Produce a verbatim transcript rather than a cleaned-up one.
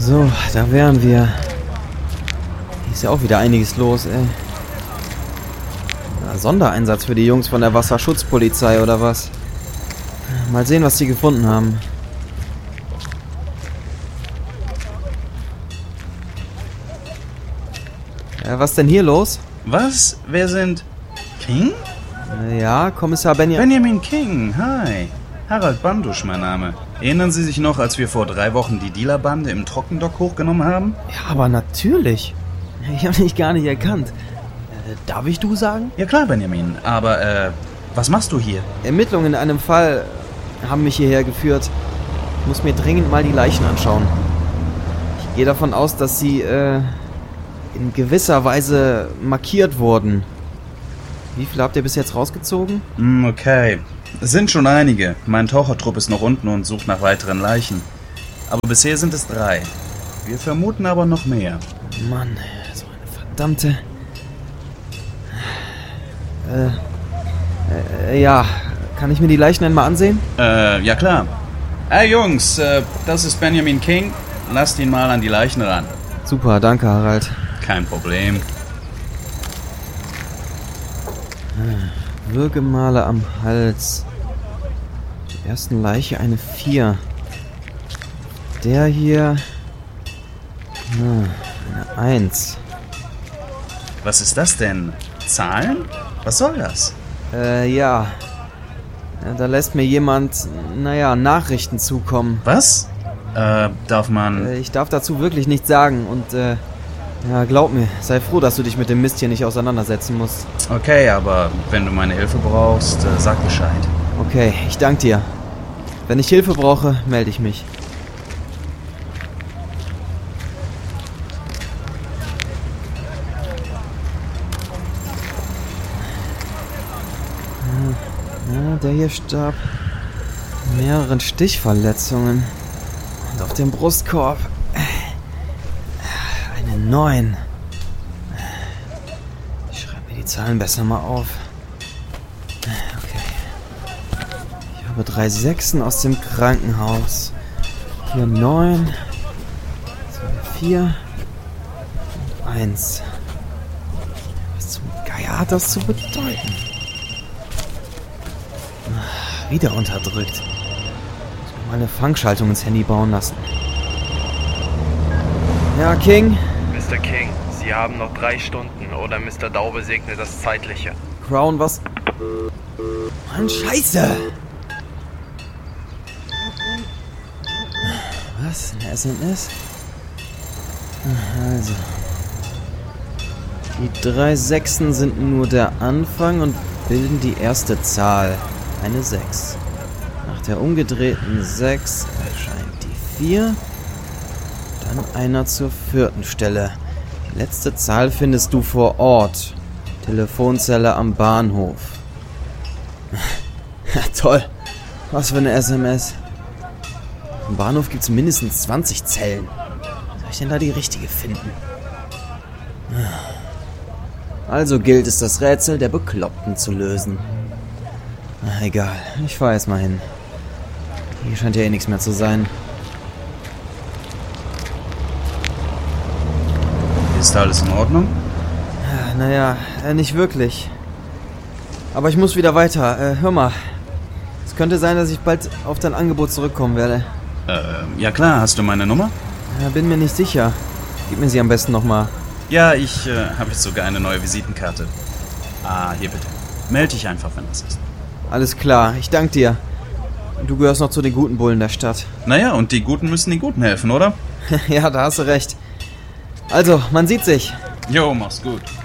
So, da wären wir. Hier ist ja auch wieder einiges los, ey. Na, Sondereinsatz für die Jungs von der Wasserschutzpolizei oder was? Mal sehen, was die gefunden haben. Ja, was denn hier los? Was? Wer sind... King? Ja, Kommissar Benjamin... Benjamin King, hi. Harald Bandusch, mein Name. Erinnern Sie sich noch, als wir vor drei Wochen die Dealerbande im Trockendock hochgenommen haben? Ja, aber natürlich. Ich habe dich gar nicht erkannt. Äh, darf ich du sagen? Ja klar, Benjamin. Aber, äh, was machst du hier? Ermittlungen in einem Fall haben mich hierher geführt. Ich muss mir dringend mal die Leichen anschauen. Ich gehe davon aus, dass sie, äh... in gewisser Weise markiert wurden. Wie viele habt ihr bis jetzt rausgezogen? Hm, okay. Es sind schon einige. Mein Tauchertrupp ist noch unten und sucht nach weiteren Leichen. Aber bisher sind es drei. Wir vermuten aber noch mehr. Mann, so eine verdammte... Äh, äh, ja, kann ich mir die Leichen denn mal ansehen? Äh, ja klar. Hey Jungs, äh, das ist Benjamin King. Lasst ihn mal an die Leichen ran. Super, danke Harald. Kein Problem. Würgemale am Hals. Die ersten Leiche eine vier. Der hier... Na, eine eins. Was ist das denn? Zahlen? Was soll das? Äh, ja. ja. Da lässt mir jemand, naja, Nachrichten zukommen. Was? Äh, darf man... Äh, ich darf dazu wirklich nichts sagen und, äh... ja, glaub mir, sei froh, dass du dich mit dem Mist hier nicht auseinandersetzen musst. Okay, aber wenn du meine Hilfe brauchst, äh, sag Bescheid. Okay, ich danke dir. Wenn ich Hilfe brauche, melde ich mich. Ja, der hier starb. Mehreren Stichverletzungen. Und auf dem Brustkorb eine neun. Ich schreibe mir die Zahlen besser mal auf. Okay. Ich habe drei Sechsen aus dem Krankenhaus. Hier neun. Zwei, vier. Eins. Was zum Geier hat das zu bedeuten? Wieder unterdrückt. Ich muss mir mal eine Fangschaltung ins Handy bauen lassen. Ja, King? Mister King, Sie haben noch drei Stunden oder Mister Daube segnet das Zeitliche. Crown, was? Mann, Scheiße! Was? Eine S M S? Also. Die drei Sechsen sind nur der Anfang und bilden die erste Zahl. Eine sechs. Nach der umgedrehten sechs erscheint die vier. Dann einer zur vierten Stelle. Die letzte Zahl findest du vor Ort. Telefonzelle am Bahnhof. Ja, toll. Was für eine S M S. Am Bahnhof gibt es mindestens zwanzig Zellen. Soll ich denn da die richtige finden? Also gilt es, das Rätsel der Bekloppten zu lösen. Na, egal, ich fahr erst mal hin. Hier scheint ja eh nichts mehr zu sein. Ist alles in Ordnung? Naja, äh, nicht wirklich. Aber ich muss wieder weiter. Äh, hör mal. Es könnte sein, dass ich bald auf dein Angebot zurückkommen werde. Äh, ja klar, hast du meine Nummer? Ja, bin mir nicht sicher. Gib mir sie am besten nochmal. Ja, ich äh, habe jetzt sogar eine neue Visitenkarte. Ah, hier bitte. Meld dich einfach, wenn das ist. Alles klar, ich danke dir. Du gehörst noch zu den guten Bullen der Stadt. Naja, und die Guten müssen den Guten helfen, oder? Ja, da hast du recht. Also, man sieht sich. Jo, mach's gut.